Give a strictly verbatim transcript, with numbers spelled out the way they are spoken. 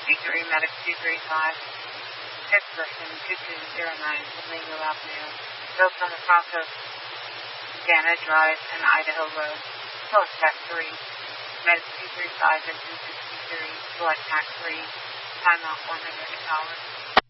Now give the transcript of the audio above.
three, Medic two three five. Fifth person, two two zero nine, Domingo Avenue. Built on the Crossroads, Dana Drive, and Idaho Road. Close Tech three. Medic two three five and two sixty-three. Select Tax three. Timeout one hundred hours.